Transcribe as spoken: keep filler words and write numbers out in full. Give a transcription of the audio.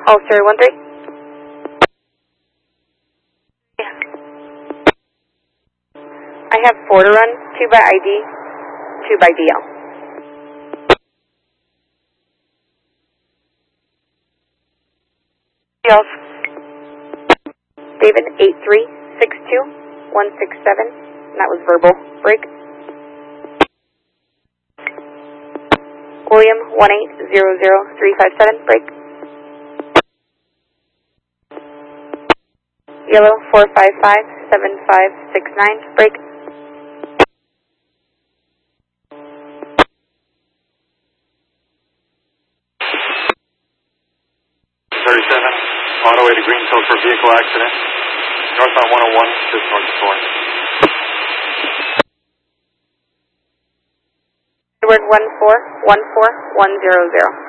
Oh, sorry, one three. Yeah. I have four to run, two by I D, two by D L. D L. David, eight three six two one six seven, and that was verbal. Break. William, one eight zero zero three five seven, break. Yellow, four five five seven five six nine, break. thirty-seven, on the way to Greenfield for vehicle accident. North on one oh one, just north of Thorne. Edward, one four one four one zero zero.